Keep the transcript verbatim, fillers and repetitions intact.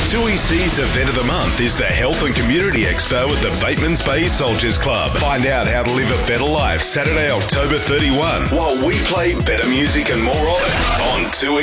Tui C's event of the month is the Health and Community Expo at the Bateman's Bay Soldiers Club. Find out how to live a better life Saturday, October thirty-first, while we play better music and more of it on Tui